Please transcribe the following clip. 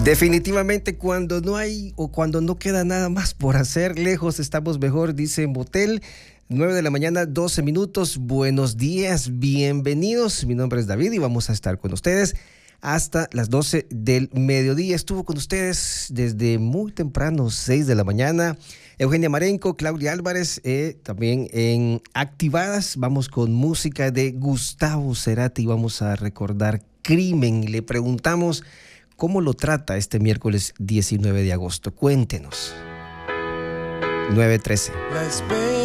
Definitivamente cuando no hay o cuando no queda nada más por hacer, lejos estamos mejor, dice Motel. 9 de la mañana, 12 minutos. Buenos días, bienvenidos. Mi nombre es David y vamos a estar con ustedes hasta las 12 del mediodía. Estuvo con ustedes desde muy temprano, 6 de la mañana. Eugenia Marenco, Claudia Álvarez, también en Activadas. Vamos con música de Gustavo Cerati y vamos a recordar Crimen. Le preguntamos cómo lo trata este miércoles 19 de agosto. Cuéntenos. 9:13.